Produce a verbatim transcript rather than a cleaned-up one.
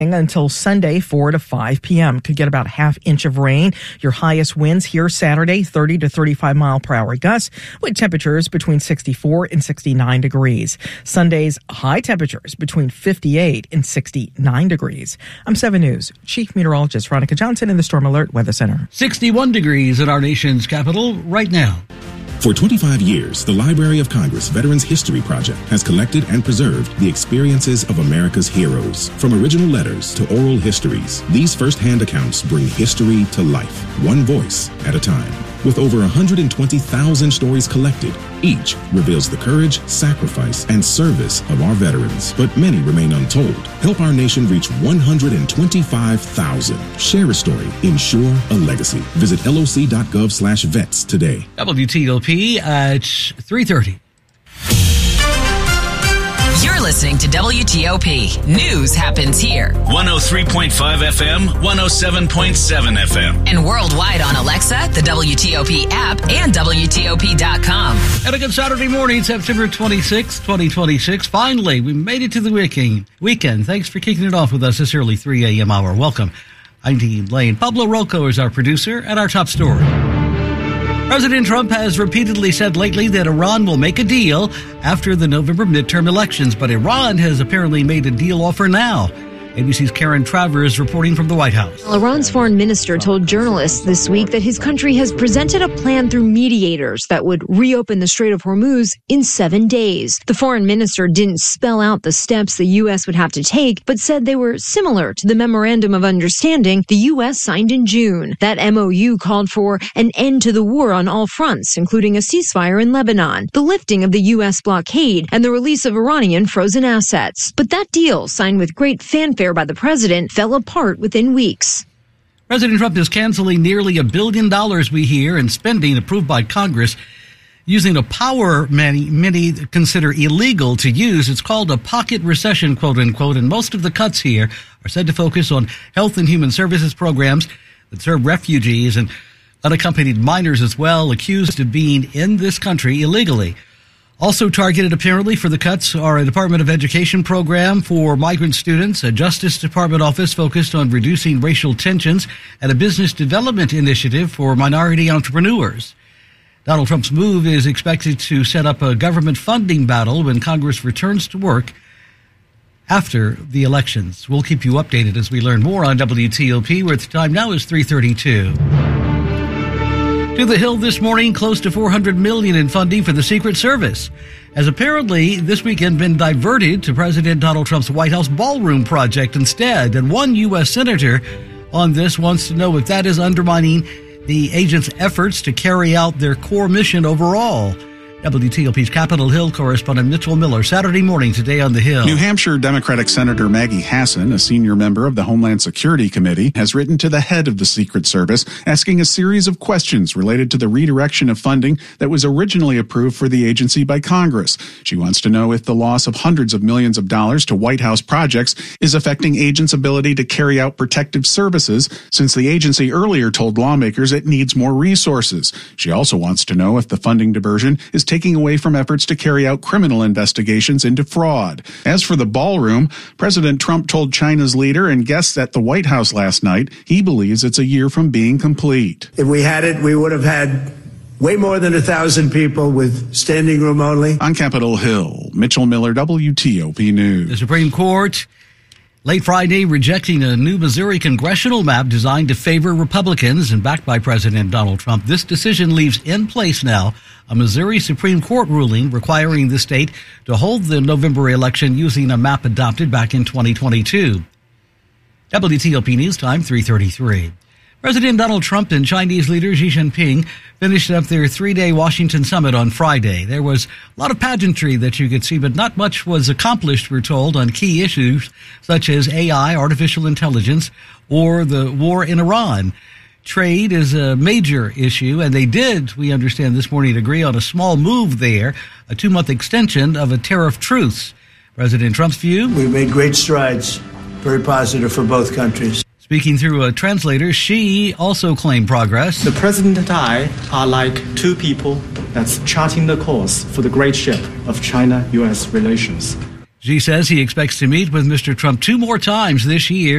until Sunday, four to five p.m. Could get about a half inch of rain. Your highest winds here Saturday, thirty to thirty-five mile per hour gusts, with temperatures between sixty-four and sixty-nine degrees. Sunday's high temperatures between fifty-eight and sixty-nine degrees. I'm seven News Chief Meteorologist Veronica Johnson in the Storm Alert Weather Center. sixty-one degrees in our nation's capital right now. For twenty-five years, the Library of Congress Veterans History Project has collected and preserved the experiences of America's heroes. From original letters to oral histories, these first-hand accounts bring history to life, one voice at a time. With over one hundred twenty thousand stories collected, each reveals the courage, sacrifice, and service of our veterans. But many remain untold. Help our nation reach one hundred twenty-five thousand. Share a story. Ensure a legacy. Visit loc.gov slash vets today. W T O P at three thirty. You're listening to W T O P. News happens here. one oh three point five F M, one oh seven point seven F M. And worldwide on Alexa, the W T O P app, and W T O P dot com. And a good Saturday morning, September twenty-sixth, twenty twenty-six. Finally, we made it to the weekend. Weekend. Thanks for kicking it off with us this early three a.m. hour. Welcome. I'm Dean Lane. Pablo Rocco is our producer, and our top story. President Trump has repeatedly said lately that Iran will make a deal after the November midterm elections, but Iran has apparently made a deal offer now. A B C's Karen Travers reporting from the White House. Iran's foreign minister told journalists this week that his country has presented a plan through mediators that would reopen the Strait of Hormuz in seven days. The foreign minister didn't spell out the steps the U S would have to take, but said they were similar to the Memorandum of Understanding the U S signed in June. That M O U called for an end to the war on all fronts, including a ceasefire in Lebanon, the lifting of the U S blockade, and the release of Iranian frozen assets. But that deal, signed with great fanfare by the president, fell apart within weeks. President Trump is canceling nearly a billion dollars, we hear, in spending approved by Congress using a power many, many consider illegal to use. It's called a pocket recession, quote unquote, and most of the cuts here are said to focus on health and human services programs that serve refugees and unaccompanied minors as well, accused of being in this country illegally. Also targeted, apparently, for the cuts are a Department of Education program for migrant students, a Justice Department office focused on reducing racial tensions, and a business development initiative for minority entrepreneurs. Donald Trump's move is expected to set up a government funding battle when Congress returns to work after the elections. We'll keep you updated as we learn more on W T O P, where the time now is three thirty-two. To the Hill this morning, close to four hundred million dollars in funding for the Secret Service has apparently this weekend been diverted to President Donald Trump's White House ballroom project instead. And one U S senator on this wants to know if that is undermining the agent's efforts to carry out their core mission overall. W T O P's Capitol Hill correspondent Mitchell Miller, Saturday morning today on the Hill. New Hampshire Democratic Senator Maggie Hassan, a senior member of the Homeland Security Committee, has written to the head of the Secret Service asking a series of questions related to the redirection of funding that was originally approved for the agency by Congress. She wants to know if the loss of hundreds of millions of dollars to White House projects is affecting agents' ability to carry out protective services, since the agency earlier told lawmakers it needs more resources. She also wants to know if the funding diversion is taking away from efforts to carry out criminal investigations into fraud. As for the ballroom, President Trump told China's leader and guests at the White House last night he believes it's a year from being complete. If we had it, we would have had way more than a thousand people with standing room only. On Capitol Hill, Mitchell Miller, W T O P News. The Supreme Court late Friday rejecting a new Missouri congressional map designed to favor Republicans and backed by President Donald Trump. This decision leaves in place now a Missouri Supreme Court ruling requiring the state to hold the November election using a map adopted back in twenty twenty-two. W T O P News Time, three thirty-three. President Donald Trump and Chinese leader Xi Jinping finished up their three-day Washington summit on Friday. There was a lot of pageantry that you could see, but not much was accomplished, we're told, on key issues such as A I, artificial intelligence, or the war in Iran. Trade is a major issue, and they did, we understand this morning, agree on a small move there, a two-month extension of a tariff truce. President Trump's view? We've made great strides, very positive for both countries. Speaking through a translator, Xi also claimed progress. The president and I are like two people that's charting the course for the great ship of China U S relations. Xi says he expects to meet with Mister Trump two more times this year.